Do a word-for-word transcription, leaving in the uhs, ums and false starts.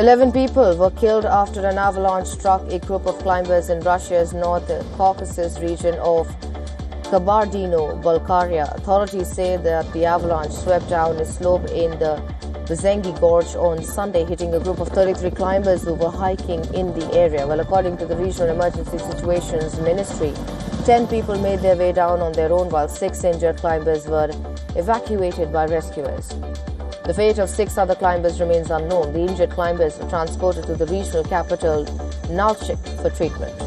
Eleven people were killed after an avalanche struck a group of climbers in Russia's North Caucasus region of Kabardino-Balkaria. Authorities say that the avalanche swept down a slope in the Vizengi Gorge on Sunday, hitting a group of thirty-three climbers who were hiking in the area. Well, according to the Regional Emergency Situations Ministry, ten people made their way down on their own, while six injured climbers were evacuated by rescuers. The fate of six other climbers remains unknown. The injured climbers were transported to the regional capital, Nalchik, for treatment.